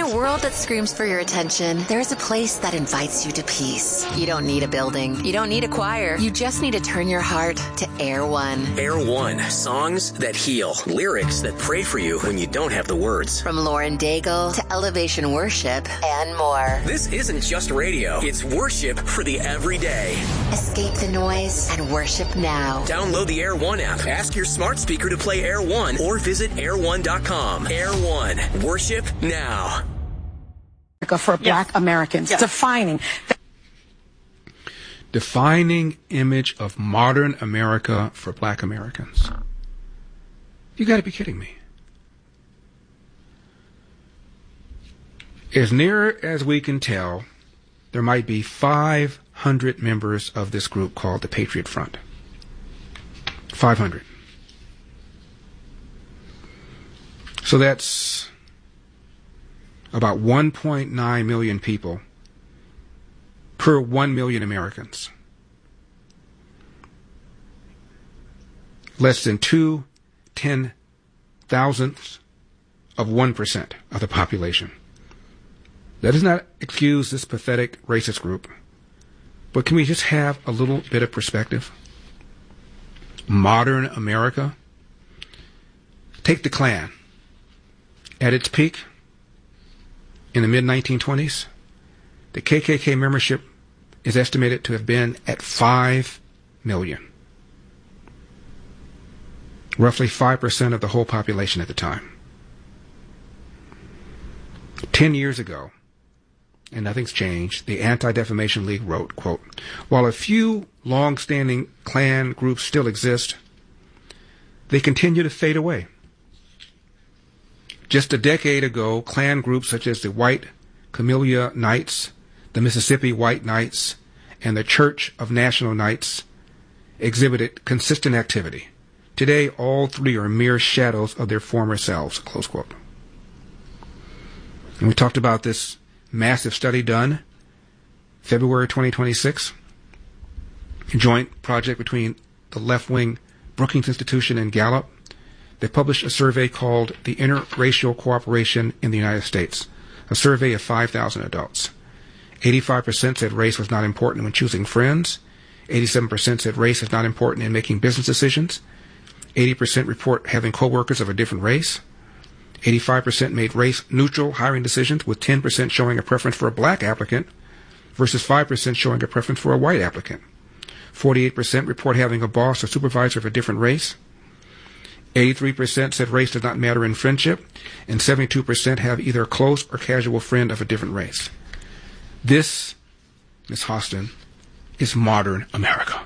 a world that screams for your attention, there's a place that invites you to peace. You don't need a building. You don't need a choir. You just need to turn your heart to Air One. Air One. Songs that heal. Lyrics that pray for you when you don't have the words. From Lauren Daigle to Elevation Worship and more. This isn't just radio. It's worship for the everyday. Escape the noise and worship now. Download the Air One app. Ask your smart speaker to play Air One or visit air1.com. Air One. Worship now. For Black Americans. Defining image of modern America for Black Americans. You got to be kidding me. As near as we can tell, there might be 500 members of this group called the Patriot Front. 500. So that's about 1.9 million people per 1 million Americans. Less than 2/10,000ths of 1% of the population. That does not excuse this pathetic racist group, but can we just have a little bit of perspective? Modern America. Take the Klan. At its peak, in the mid-1920s, the KKK membership is estimated to have been at 5 million. Roughly 5% of the whole population at the time. 10 years ago, and nothing's changed, the Anti-Defamation League wrote, quote, "While a few long-standing Klan groups still exist, they continue to fade away. Just a decade ago, Klan groups such as the White Camellia Knights, the Mississippi White Knights, and the Church of National Knights exhibited consistent activity. Today, all three are mere shadows of their former selves," close quote. And we talked about this massive study done February 2026, a joint project between the left-wing Brookings Institution and Gallup. They published a survey called The Interracial Cooperation in the United States, a survey of 5,000 adults. 85% said race was not important when choosing friends. 87% said race is not important in making business decisions. 80% report having coworkers of a different race. 85% made race-neutral hiring decisions, with 10% showing a preference for a black applicant versus 5% showing a preference for a white applicant. 48% report having a boss or supervisor of a different race. 83% said race does not matter in friendship, and 72% have either a close or casual friend of a different race. This, Ms. Hostin, is modern America.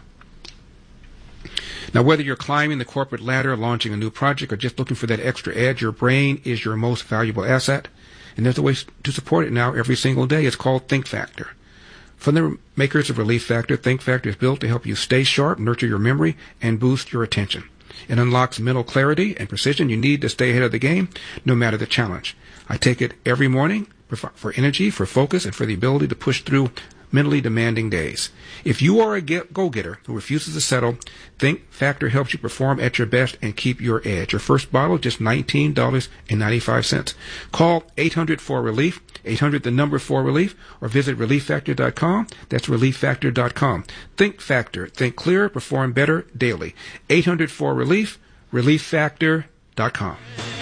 Now, whether you're climbing the corporate ladder, launching a new project, or just looking for that extra edge, your brain is your most valuable asset, and there's a way to support it now every single day. It's called Think Factor. From the makers of Relief Factor, Think Factor is built to help you stay sharp, nurture your memory, and boost your attention. It unlocks mental clarity and precision you need to stay ahead of the game, no matter the challenge. I take it every morning for energy, for focus, and for the ability to push through mentally demanding days. If you are a go-getter who refuses to settle, Think Factor helps you perform at your best and keep your edge. Your first bottle, just $19.95. Call 800-4RELIEF, 800-4RELIEF, or visit ReliefFactor.com. That's ReliefFactor.com. Think Factor. Think clearer, perform better daily. 800-4RELIEF, ReliefFactor.com.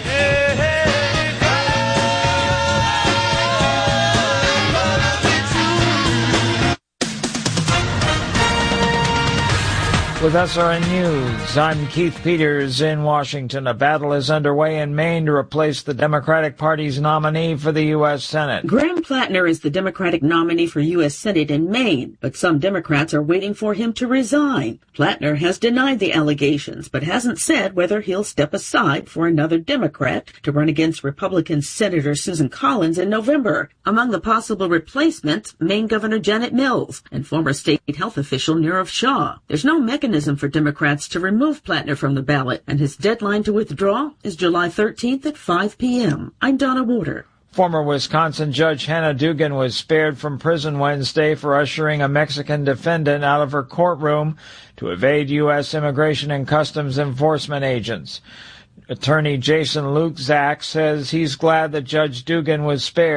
With SRN News, I'm Keith Peters in Washington. A battle is underway in Maine to replace the Democratic Party's nominee for the U.S. Senate. Graham Plattner is the Democratic nominee for U.S. Senate in Maine, but some Democrats are waiting for him to resign. Plattner has denied the allegations, but hasn't said whether he'll step aside for another Democrat to run against Republican Senator Susan Collins in November. Among the possible replacements, Maine Governor Janet Mills and former state health official Nirav Shah. There's no mechanism for Democrats to remove Plattner from the ballot, and his deadline to withdraw is July 13th at 5 p.m. I'm Donna Warder. Former Wisconsin Judge Hannah Dugan was spared from prison Wednesday for ushering a Mexican defendant out of her courtroom to evade U.S. Immigration and Customs Enforcement agents. Attorney Jason Lukzak says he's glad that Judge Dugan was spared.